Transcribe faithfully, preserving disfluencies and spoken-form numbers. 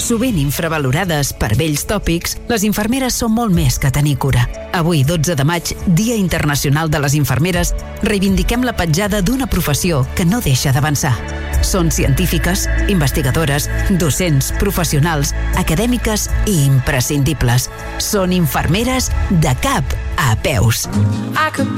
Sovint infravalorades per vells tòpics, les infermeres són molt més que tenir cura. Avui, dotze de maig, Dia Internacional de les Infermeres, reivindiquem la petjada d'una professió que no deixa d'avançar. Són científiques, investigadores, docents, professionals, acadèmiques i imprescindibles. Són infermeres de cap a peus. I could